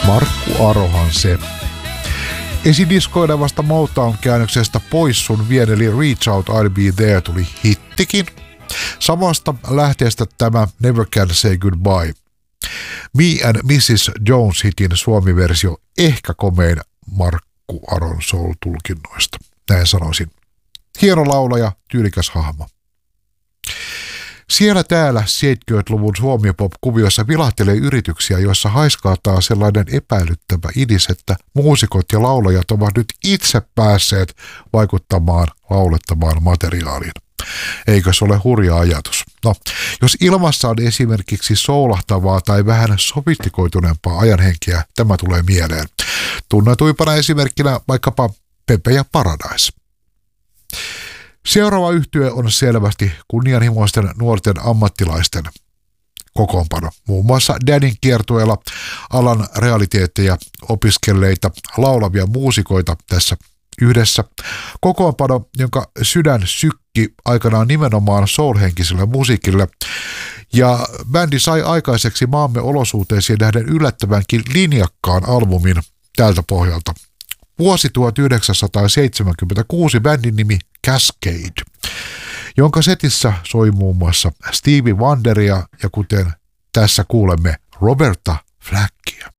Markku Arohan se. Esidiskoilevasta Motown-käännöksestä Pois sun vien eli Reach Out I'll Be There tuli hittikin. Samasta lähteestä tämä Never Can Say Goodbye. Me and Mrs. Jones hitin suomi-versio ehkä komein Markku Aron soul-tulkinnoista. Näin sanoisin. Hieno laulaja, tyylikäs hahmo. Siellä täällä 70-luvun suomi-pop-kuvioissa vilahtelee yrityksiä, joissa haiskaataan sellainen epäilyttävä idis, että muusikot ja laulajat ovat nyt itse päässeet vaikuttamaan laulettamaan materiaaliin. Eikö se ole hurja ajatus? No, jos ilmassa on esimerkiksi soulahtavaa tai vähän sofistikoituneempaa ajanhenkeä, tämä tulee mieleen. Tunnetuimpana esimerkkinä vaikkapa Pepe ja Paradise. Seuraava yhtye on selvästi kunnianhimoisten nuorten ammattilaisten kokoonpano. Muun muassa Daddyn kiertueella alan realiteetteja opiskelleita laulavia muusikoita tässä yhdessä. Kokoonpano, jonka sydän sykki aikanaan nimenomaan soul-henkiselle musiikille. Ja bändi sai aikaiseksi maamme olosuhteisiin nähden yllättävänkin linjakkaan albumin tältä pohjalta. Vuosi 1976 bändin nimi Cascade, jonka setissä soi muun muassa Stevie Wonderia ja kuten tässä kuulemme Roberta Flackia.